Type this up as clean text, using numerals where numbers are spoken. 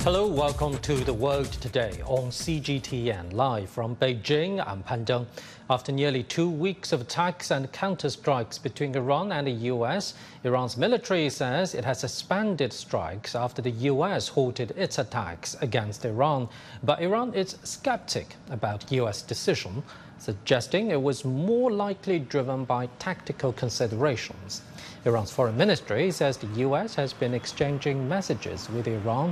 Hello, welcome to The World Today on CGTN. Live from Beijing, I'm Pan Deng. After nearly 2 weeks of attacks and counterstrikes between Iran and the U.S., Iran's military says it has suspended strikes after the U.S. halted its attacks against Iran. But Iran is skeptic about U.S. decision, suggesting it was more likely driven by tactical considerations. Iran's foreign ministry says the U.S. has been exchanging messages with Iran